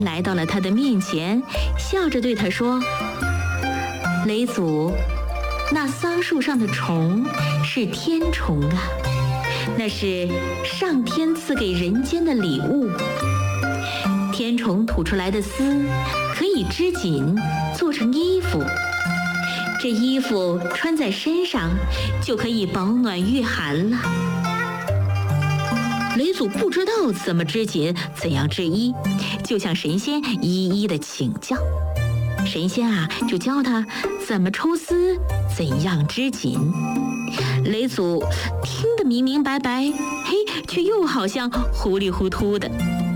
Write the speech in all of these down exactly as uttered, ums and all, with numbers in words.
来到了他的面前，笑着对他说：“雷祖，那桑树上的虫是天虫啊，那是上天赐给人间的礼物。天虫吐出来的丝可以织锦，做成衣服。这衣服穿在身上就可以保暖御寒了。”雷祖不知道怎么织锦，怎样织衣，就向神仙一一的请教。神仙啊，就教他怎么抽丝，怎样织锦。雷祖听得明明白白，嘿，却又好像糊里糊涂的。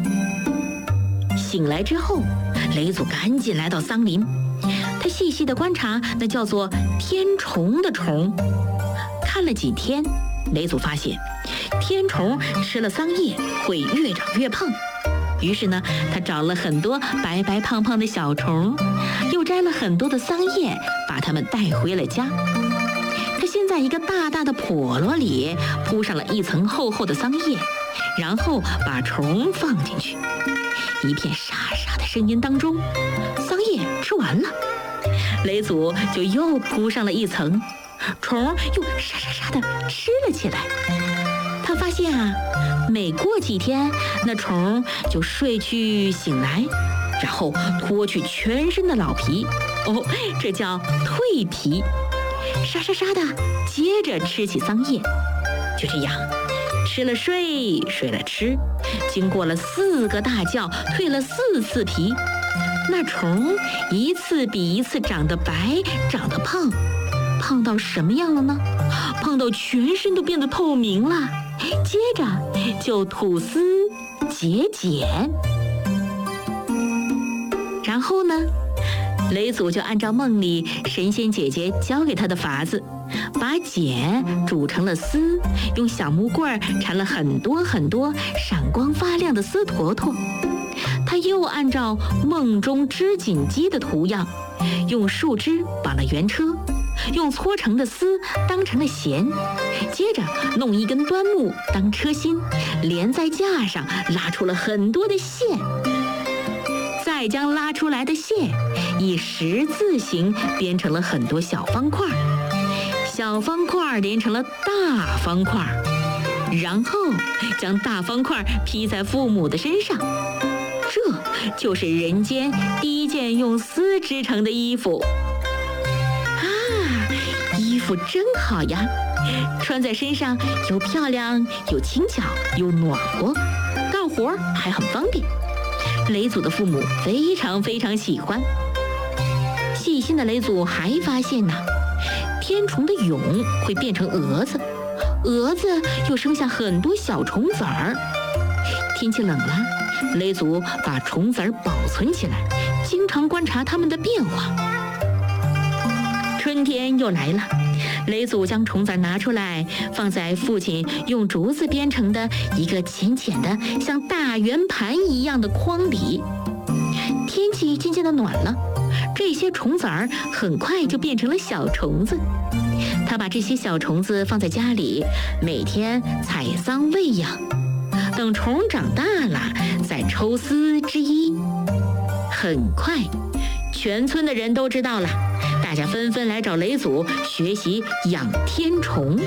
醒来之后，雷祖赶紧来到桑林，他细细的观察那叫做天虫的虫。看了几天，雷祖发现天虫吃了桑叶会越长越胖，于是呢，他找了很多白白胖胖的小虫，又摘了很多的桑叶，把它们带回了家。他先在一个大大的笸箩里铺上了一层厚厚的桑叶，然后把虫放进去。一片沙沙的声音当中，桑叶吃完了，雷祖就又铺上了一层，虫又沙沙沙地吃了起来。他发现啊，每过几天，那虫就睡去醒来，然后脱去全身的老皮，哦，这叫蜕皮，沙沙沙的接着吃起桑叶。就这样，吃了睡，睡了吃，经过了四个大觉，蜕了四次皮，那虫一次比一次长得白，长得胖，胖到什么样了呢？胖到全身都变得透明了。接着就吐丝结茧，然后呢，雷祖就按照梦里神仙姐姐教给他的法子，把茧煮成了丝，用小木棍缠了很多很多闪光发亮的丝坨坨。他又按照梦中织锦机的图样，用树枝绑了圆车，用搓成的丝当成了弦，接着弄一根端木当车心，连在架上，拉出了很多的线，再将拉出来的线以十字形编成了很多小方块，小方块连成了大方块，然后将大方块披在父母的身上。这就是人间第一件用丝织成的衣服。衣服真好呀，穿在身上又漂亮又轻巧又暖和，干活还很方便。雷祖的父母非常非常喜欢。细心的雷祖还发现呢，天虫的蛹会变成蛾子，蛾子又生下很多小虫子儿。天气冷了，雷祖把虫子儿保存起来，经常观察它们的变化。春天又来了，雷祖将虫子拿出来，放在父亲用竹子编成的一个浅浅的像大圆盘一样的筐里。天气渐渐的暖了，这些虫子儿很快就变成了小虫子。他把这些小虫子放在家里，每天采桑喂养，等虫长大了再抽丝织衣。很快，全村的人都知道了，大家纷纷来找雷祖学习养天虫。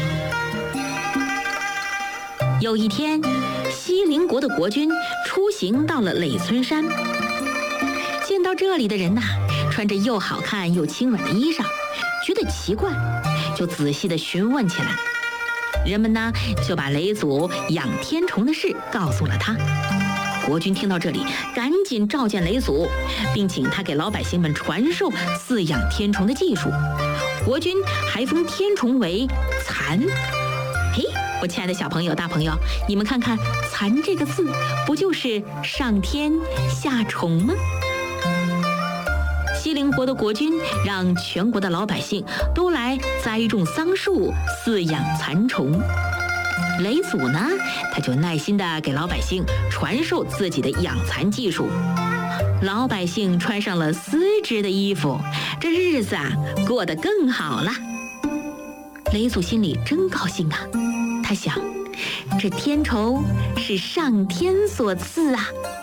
有一天，西陵国的国君出行到了累村山，见到这里的人呐、啊，穿着又好看又轻软的衣裳，觉得奇怪，就仔细地询问起来。人们呢，就把雷祖养天虫的事告诉了他。国君听到这里，赶紧召见雷祖，并请他给老百姓们传授饲养天虫的技术。国君还封天虫为蚕。嘿，我亲爱的小朋友大朋友，你们看看蚕这个字，不就是上天下虫吗？西陵国的国君让全国的老百姓都来栽种桑树，饲养蚕虫。雷祖呢，他就耐心地给老百姓传授自己的养蚕技术。老百姓穿上了丝织的衣服，这日子啊过得更好了。雷祖心里真高兴啊，他想，这天虫是上天所赐啊。